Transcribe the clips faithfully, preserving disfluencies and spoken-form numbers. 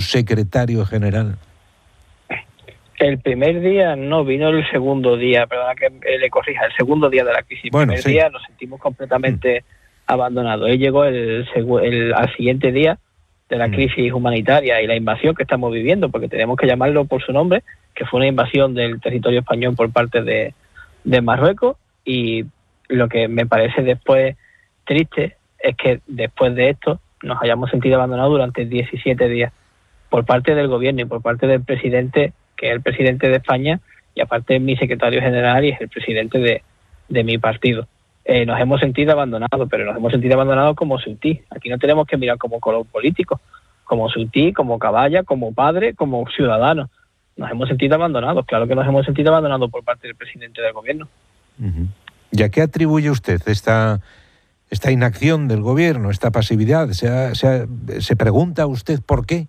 secretario general? El primer día no, vino el segundo día, perdona que le corrija, el segundo día de la crisis. El Bueno, primer sí. día nos sentimos completamente mm. abandonados. Él llegó el, el, al siguiente día de la mm. crisis humanitaria y la invasión que estamos viviendo, porque tenemos que llamarlo por su nombre, que fue una invasión del territorio español por parte de, de Marruecos, y lo que me parece después triste es que después de esto nos hayamos sentido abandonados durante diecisiete días por parte del gobierno y por parte del presidente, que es el presidente de España, y aparte es mi secretario general y es el presidente de, de mi partido. Eh, nos hemos sentido abandonados, pero nos hemos sentido abandonados como Ceutí. Aquí no tenemos que mirar como color político, como Ceutí, como caballa, como padre, como ciudadano. Nos hemos sentido abandonados, claro que nos hemos sentido abandonados por parte del presidente del gobierno. Uh-huh. ¿Y a qué atribuye usted esta, esta inacción del gobierno, esta pasividad? ¿Se, ha, se, ha, ¿Se pregunta usted por qué?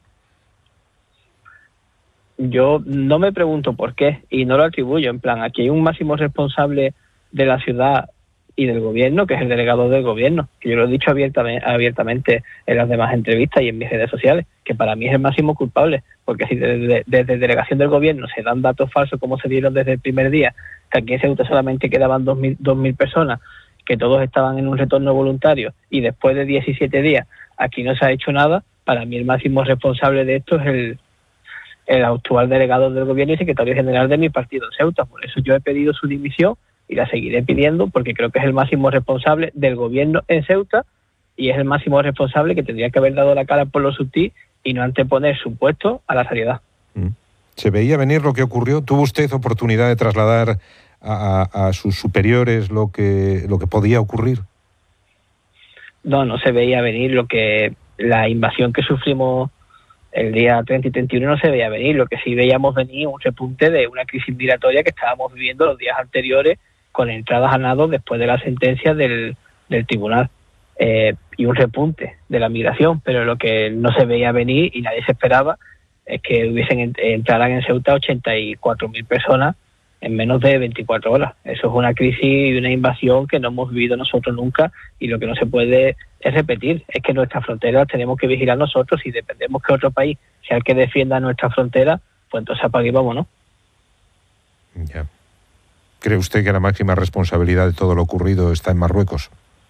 Yo no me pregunto por qué y no lo atribuyo. En plan, aquí hay un máximo responsable de la ciudad y del gobierno, que es el delegado del gobierno, que yo lo he dicho abiertamente, abiertamente en las demás entrevistas y en mis redes sociales, que para mí es el máximo culpable, porque si desde, desde delegación del gobierno se dan datos falsos como se dieron desde el primer día, que aquí en Ceuta solamente quedaban dos mil personas, que todos estaban en un retorno voluntario, y después de diecisiete días aquí no se ha hecho nada, para mí el máximo responsable de esto es el el actual delegado del gobierno y secretario general de mi partido en Ceuta. Por eso yo he pedido su dimisión y la seguiré pidiendo, porque creo que es el máximo responsable del gobierno en Ceuta y es el máximo responsable que tendría que haber dado la cara por los Ceutí y no anteponer su puesto a la sanidad. ¿Se veía venir lo que ocurrió? ¿Tuvo usted oportunidad de trasladar a, a, a sus superiores lo que, lo que podía ocurrir? No, no se veía venir lo que la invasión que sufrimos el día treinta y treinta y uno no se veía venir. Lo que sí veíamos venir un repunte de una crisis migratoria que estábamos viviendo los días anteriores con entradas a nado después de la sentencia del, del tribunal, eh, y un repunte de la migración, pero lo que no se veía venir y nadie se esperaba es que hubiesen entraran en Ceuta ochenta y cuatro mil personas en menos de veinticuatro horas. Eso es una crisis y una invasión que no hemos vivido nosotros nunca, y lo que no se puede es repetir. Es que nuestras fronteras tenemos que vigilar nosotros, y dependemos que otro país sea el que defienda nuestra frontera, pues entonces apague y vámonos. Ya. ¿Cree usted que la máxima responsabilidad de todo lo ocurrido está en Marruecos?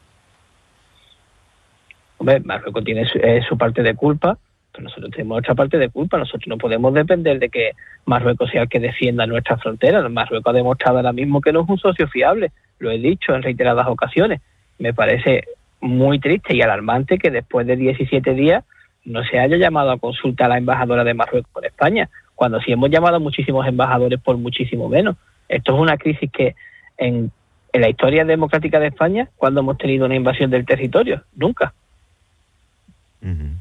Hombre, Marruecos tiene su, eh, su parte de culpa, pero nosotros tenemos otra parte de culpa. Nosotros no podemos depender de que Marruecos sea el que defienda nuestra frontera. Marruecos ha demostrado ahora mismo que no es un socio fiable, lo he dicho en reiteradas ocasiones. Me parece muy triste y alarmante que después de diecisiete días no se haya llamado a consulta a la embajadora de Marruecos por España, cuando sí hemos llamado a muchísimos embajadores por muchísimo menos. Esto es una crisis que en, en la historia democrática de España, ¿cuándo hemos tenido una invasión del territorio? Nunca. Uh-huh.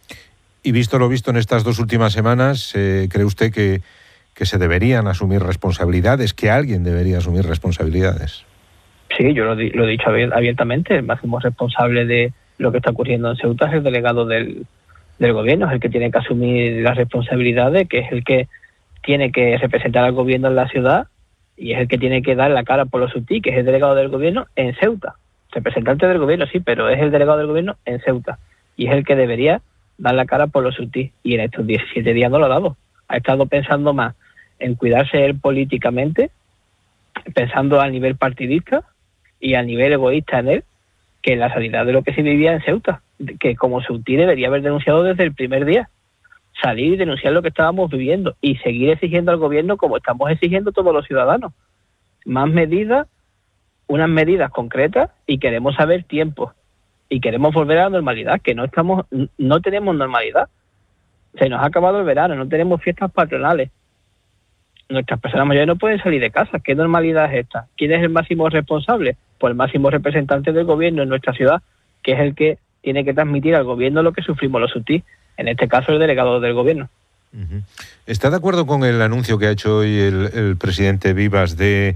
Y visto lo visto en estas dos últimas semanas, eh, ¿cree usted que, que se deberían asumir responsabilidades, que alguien debería asumir responsabilidades? Sí, yo lo, di, lo he dicho abiertamente. El máximo responsable de lo que está ocurriendo en Ceuta es el delegado del, del gobierno, es el que tiene que asumir las responsabilidades, que es el que tiene que representar al gobierno en la ciudad y es el que tiene que dar la cara por los Ceutí, que es el delegado del gobierno en Ceuta. Representante del gobierno, sí, pero es el delegado del gobierno en Ceuta y es el que debería dar la cara por los Ceutí, y en estos diecisiete días no lo ha dado. Ha estado pensando más en cuidarse él políticamente, pensando a nivel partidista y a nivel egoísta en él, que en la sanidad de lo que se vivía en Ceuta, que como Ceutí debería haber denunciado desde el primer día, salir y denunciar lo que estábamos viviendo y seguir exigiendo al gobierno como estamos exigiendo todos los ciudadanos. Más medidas, unas medidas concretas, y queremos saber tiempos. Y queremos volver a la normalidad, que no estamos, no tenemos normalidad. Se nos ha acabado el verano, no tenemos fiestas patronales. Nuestras personas mayores no pueden salir de casa. ¿Qué normalidad es esta? ¿Quién es el máximo responsable? Pues el máximo representante del gobierno en nuestra ciudad, que es el que tiene que transmitir al gobierno lo que sufrimos los Ceutí, en este caso el delegado del gobierno. Uh-huh. ¿Está de acuerdo con el anuncio que ha hecho hoy el, el presidente Vivas de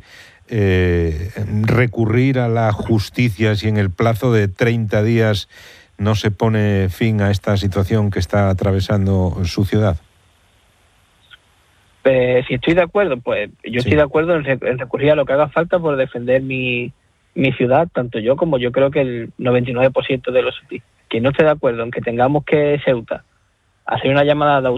Eh, recurrir a la justicia si en el plazo de treinta días no se pone fin a esta situación que está atravesando su ciudad? Eh, si estoy de acuerdo, pues yo sí. estoy de acuerdo en, en recurrir a lo que haga falta por defender mi, mi ciudad, tanto yo como yo creo que el noventa y nueve por ciento de los Ceutí. Quien no esté de acuerdo en que tengamos que Ceuta hacer una llamada de